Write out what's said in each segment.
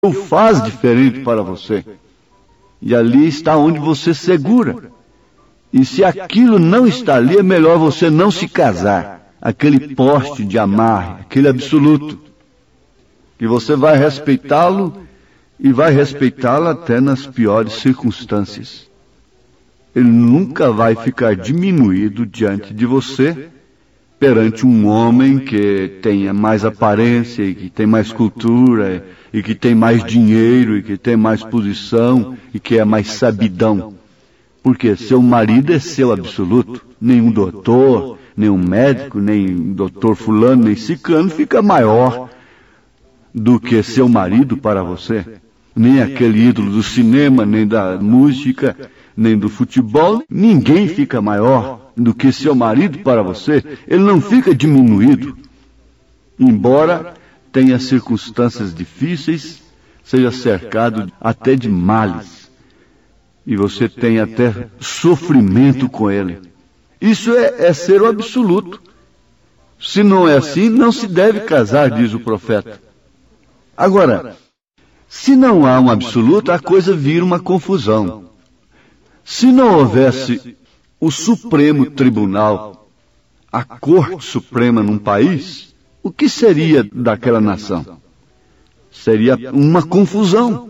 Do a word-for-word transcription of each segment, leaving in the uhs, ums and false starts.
o faz diferente para você. E ali está onde você segura. E se aquilo não está ali, é melhor você não se casar. Aquele poste de amarre, aquele absoluto. Que você vai respeitá-lo e vai respeitá-lo até nas piores circunstâncias. Ele nunca vai ficar diminuído diante de você perante um homem que tenha mais aparência e que tem mais cultura e que tem mais dinheiro e que tem mais posição e que é mais sabidão. Porque seu marido é seu absoluto. Nenhum doutor, nenhum médico, nem doutor fulano, nem ciclano fica maior do que seu marido para você. Nem aquele ídolo do cinema, nem da música, nem do futebol. Ninguém fica maior do que seu marido para você. Ele não fica diminuído. Embora tenha circunstâncias difíceis, seja cercado até de males. E você tem até sofrimento com ele. Isso é, é ser o absoluto. Se não é assim, não se deve casar, diz o profeta. Agora, se não há um absoluto, a coisa vira uma confusão. Se não houvesse o Supremo Tribunal, a Corte Suprema num país, o que seria daquela nação? Seria uma confusão.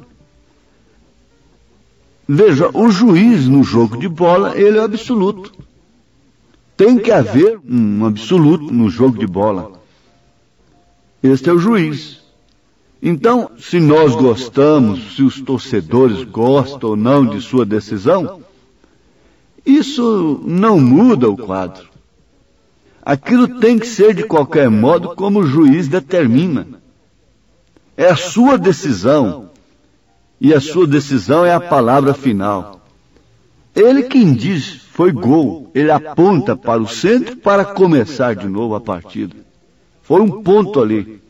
Veja, o juiz no jogo de bola, ele é absoluto. Tem que haver um absoluto no jogo de bola. Este é o juiz. Então, se nós gostamos, se os torcedores gostam ou não de sua decisão, isso não muda o quadro. Aquilo tem que ser de qualquer modo como o juiz determina. É a sua decisão. E a sua decisão é a palavra final. Ele quem diz foi gol. Ele aponta para o centro para começar de novo a partida. Foi um ponto ali.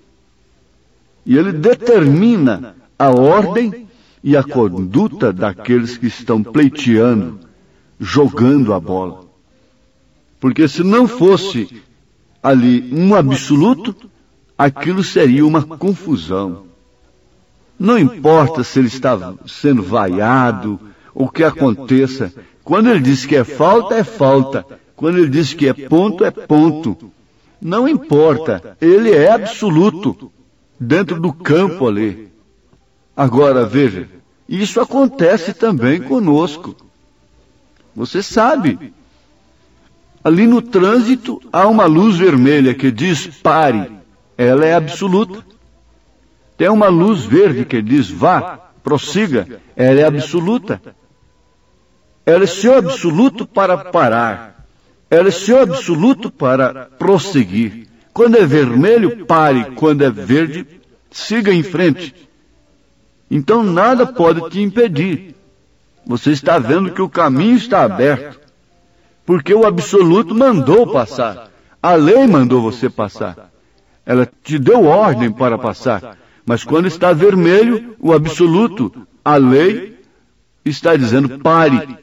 E ele determina a ordem e a conduta daqueles que estão pleiteando, jogando a bola. Porque se não fosse ali um absoluto, aquilo seria uma confusão. Não importa se ele está sendo vaiado, ou o que aconteça. Quando ele diz que é falta, é falta. Quando ele diz que é ponto, é ponto. Não importa, ele é absoluto, dentro do campo ali. Agora, veja, isso acontece também conosco. Você sabe, ali no trânsito há uma luz vermelha que diz pare, ela é absoluta. Tem uma luz verde que diz vá, prossiga, ela é absoluta. Ela é seu absoluto para parar. Ela é seu absoluto para prosseguir. Quando é vermelho, pare. Quando é verde, siga em frente. Então nada pode te impedir. Você está vendo que o caminho está aberto. Porque o absoluto mandou passar. A lei mandou você passar. Ela te deu ordem para passar. Mas quando está vermelho, o absoluto, a lei, está dizendo pare.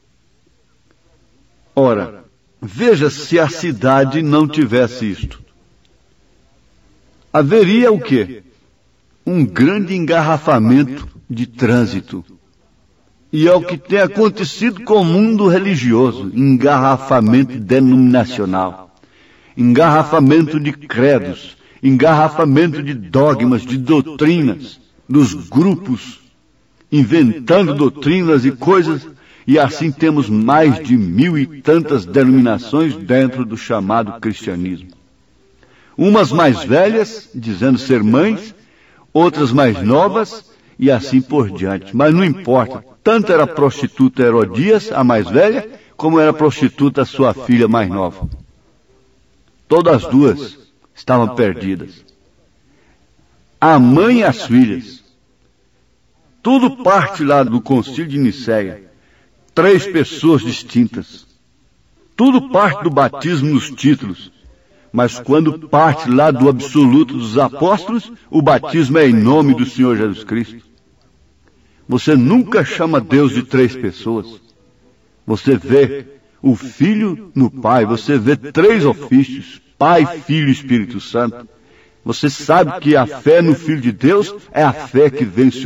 Ora, veja se a cidade não tivesse isto. Haveria o quê? Um grande engarrafamento de trânsito. E é o que tem acontecido com o mundo religioso, engarrafamento denominacional, engarrafamento de credos, engarrafamento de dogmas, de doutrinas, dos grupos, inventando doutrinas e coisas, e assim temos mais de mil e tantas denominações dentro do chamado cristianismo. Umas mais velhas, dizendo ser mães, outras mais novas, e assim por diante. Mas não importa, tanto era a prostituta Herodias, a mais velha, como era a prostituta a sua filha mais nova. Todas as duas estavam perdidas. A mãe e as filhas. Tudo parte lá do concílio de Nicéia. Três pessoas distintas. Tudo parte do batismo nos títulos. Mas quando parte lá do absoluto dos apóstolos, o batismo é em nome do Senhor Jesus Cristo. Você nunca chama Deus de três pessoas. Você vê o Filho no Pai. Você vê três ofícios. Pai, Filho e Espírito Santo. Você sabe que a fé no Filho de Deus é a fé que vence